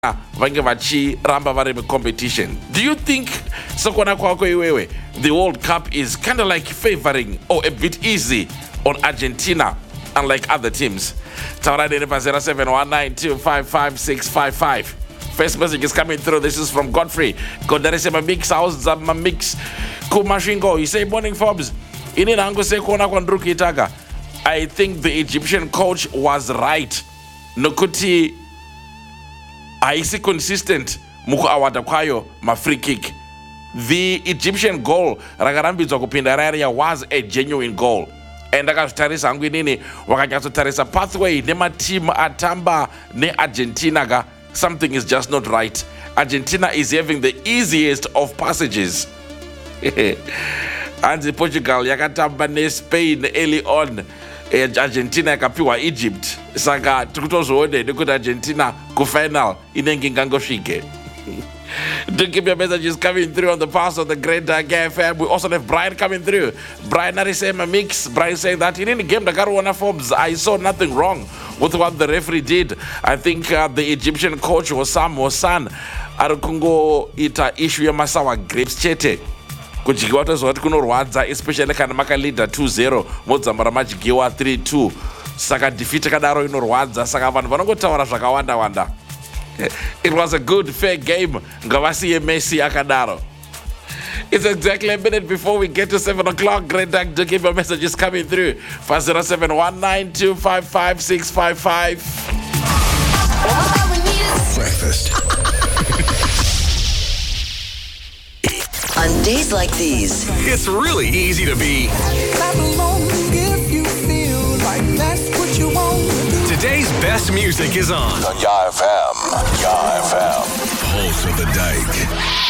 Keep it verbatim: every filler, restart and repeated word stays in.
vange vachiramba vari competition. Do you think sekona kwako iwewe the World Cup is kind of like favoring or a bit easy on Argentina unlike other teams? Taurani pa zero seven one nine two five five six five five. First message is coming through. This is from Godfrey. Godare my mix house my mix kumashingo. You say morning Forbes. Ini nangu se kuona kwa ndruki itaka. I think the Egyptian coach was right. Nokuti aisi consistent muku awada kwayo ma free kick. The Egyptian goal rakarambidzwa kupinda area was a genuine goal. And akazvitarisa hangu inini wakanyatsotarisa pathway nema team atamba ne Argentina ga something is just not right. Argentina is having the easiest of passages. And Portugal yakatamba ne Spain early on. Argentina yakapiwa Egypt. Saka tukutozoone nekuti Argentina ku final inenge ngangosvike. Do keep your messages coming through on the pass of the Great Dark F M. We also have Brian coming through. Brian Narisema mix. Brian saying that in any game the Caruana Forbes, I saw nothing wrong with what the referee did. I think uh, the Egyptian coach Osam Osan arikungo ita issue ya masawa grapes chete. Kujigiwa tozoti kunorwadza especially kana maka leader two zero modzambara majigiwa three two. Saka defeat kadaro inorwadza saka vanhu vanongotaura zvakawanda wanda. It was a good, fair game. Ngavasi Messi akadaro. It's exactly a minute before we get to seven o'clock. Great Dark to keep your messages coming through. For zero seven one nine two five five six five five. Breakfast. On days like these, It's really easy to be Clap along if you feel like that's what you want. today's best music is on on Yah F M. Yah F M. Pulse of the Dyke.